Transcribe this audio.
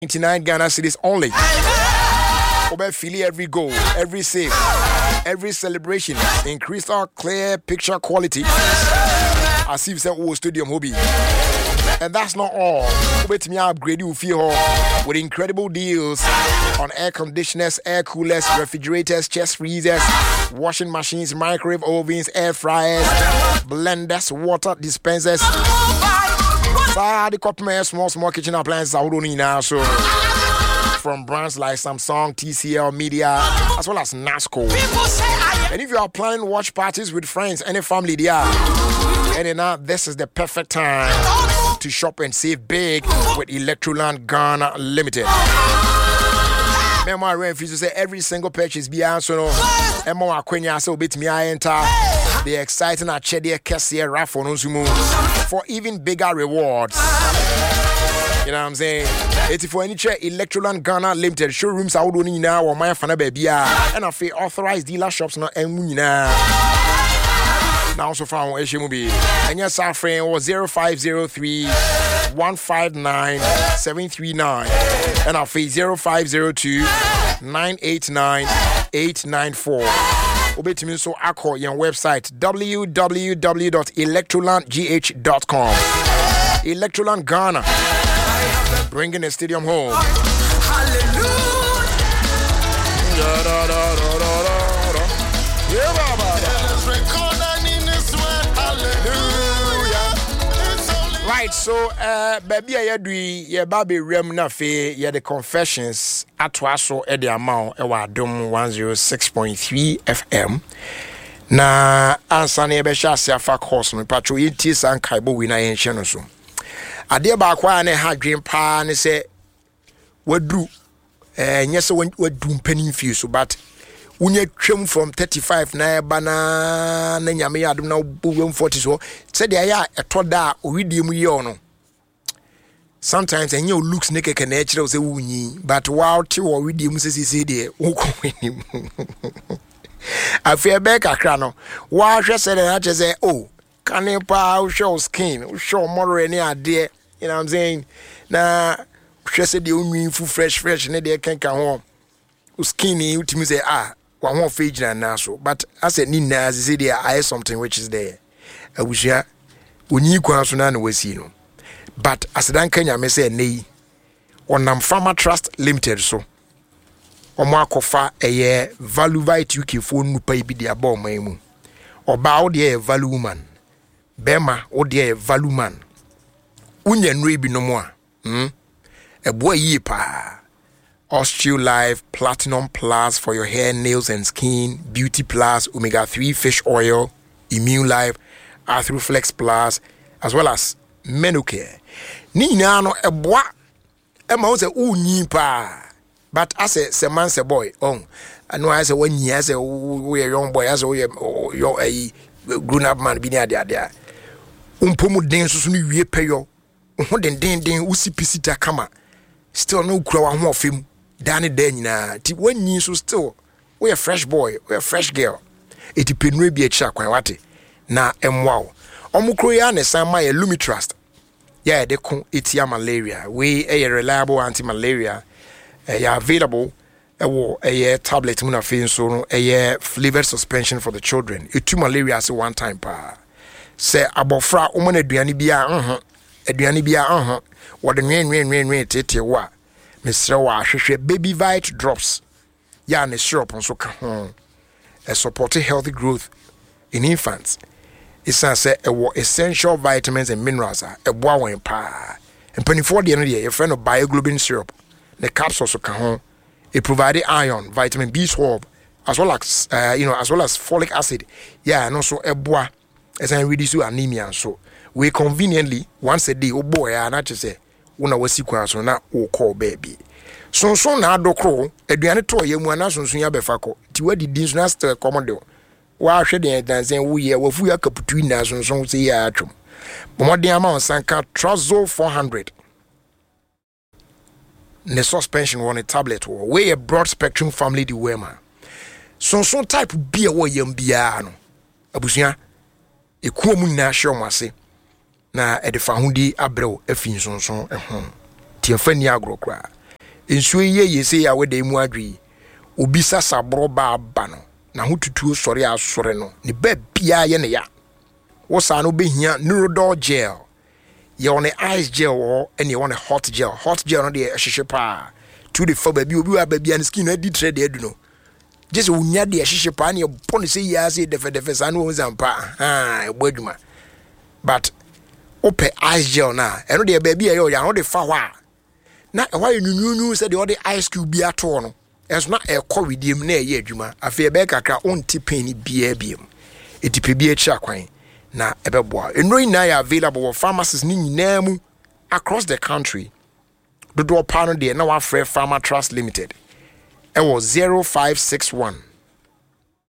99 Ghana cedis only. Obe feel every goal, every save, every celebration, increase our clear picture quality. As if said, oh, stadium hobby. And that's not all. Wait me upgrade you feel with incredible deals on air conditioners, air coolers, refrigerators, chest freezers, washing machines, microwave ovens, air fryers, blenders, water dispensers. The copper small kitchen appliances I don't need now. So from brands like Samsung, TCL, Media, as well as NASCO. And if you are planning watch parties with friends and a family, and now this is the perfect time to shop and save big with Electroland Ghana Limited. Remember, I say every single purchase be answered. Emma Aquenia so bit me I enter the exciting Achedia Cassia raffle for even bigger rewards. You know what I'm saying? It's for any chair Electroland Ghana Limited showrooms I would only now or my fan baby and I feel authorized dealer shops not and now so far on Eshimubi. And yes, our friend was 0503 159 739 and our fee 0502 989 894. Obey to me so I call your website www.electrolandgh.com. Electroland Ghana, bringing the stadium home. Right, so baby I do ye baby rem na fe ye the confessions atwaso e the amount e wa dom 106.3 FM na ansa na ye be sha sia fa course no patro ye tie san kaibo wi na ye hye no so ade ba kwa na ha dwen pa ne se wadru nyese wadu mpanin fi so but unye twem from 35 na bana na nyame yadom na buwem 40 so said ya etoda owidie mu ye no sometimes enye looks ne keke na ekire say wunyi but wow ti wo widie mu sesi de ukweni afia be kakra no wa hwe said na che say oh can pa show skin show more any ade you know what I'm saying na hwe said de unwi fu fresh ne de kenka ho skinny utimi say one more page na so but as a nina as say there I something which is there abusia onyi kwa so na na wasi no but as dan kanya me say nei onam Farmer Trust Limited so omo akofa eye value vite UK phone nupa bi dia ba oman mu oba wo de value woman bema wo de value man unya nre bi no mo a ebo yi pa Osteo Life Platinum Plus for your hair, nails and skin, Beauty Plus, Omega-3 fish oil, Immune Life, Arthroflex Plus, as well as Menocare. Ni na no eboa ema wo se unyi pa but as a man say boy I know I say when you say we young boy as we your grown up man bi ni ade umpomu den so no wie peyo ho den usipisita kama still no kura wa ho ofem Danny Danyina, when you so still, we a fresh boy, we a fresh girl. Iti penwe bi echa kwan wate na emwa. Omukroya ne san my Lumitrust. Yeah, de kon etia malaria. We a reliable anti-malaria. Available a tablet muna fin so a flavored suspension for the children. Etu malaria as one time pa. Say abofra omon aduane bia What the rain tete wa. Mr. Wa hwehwe baby vite drops ya ne syrup nso ka ho support healthy growth in infants. It's say essential vitamins and minerals eboa wen pa empanifo de no de your friend of bioglobin syrup the capsules so ka ho it provide iron vitamin B12 as well as as well as folic acid no so eboa as I reduce anemia so we conveniently once a day obo ya na che una wasi kwa so na wo call baby sonson na adokro aduane to yemu ana sonson ya befako ti wadi din so na still commode wa hwe den dansen wo ye wafu ya kaputu na sonson se ya atwom bomodin ama onsanka Trazol 400 ne suspension on a tablet we a broad spectrum family di wema sonson type bi wo yem bia no abusua ekuomu na hwe omase na edifa hudi abrɛw afin sonson ehon tiafani agrokra nsuo ye say ya we dey mu adwi obi sasabro ba aba no na ho tutuo sori asore no ne ba bia ye ne ya wo sa no behia neurodol gel ye on ice gel or any one hot gel no dey ehhehwe pa to the for baby obi wa baby an skin na di trade edu no just unya dey ehhehwe pa na ye pon say ya say defe sa no zampa eboduma but open ice gel na eno dey baby ye ya no dey fa hwa na why nunu say the ice cube bi ato no es na e ko widiem na ye adwuma afi ebe kakra onti pen bia biem etipe bi echi akwan na ebeboa enro na ya available for pharmacies ni nyina mu across the country dodo pa no de na wa frɛ Pharma Trust Limited e was 0561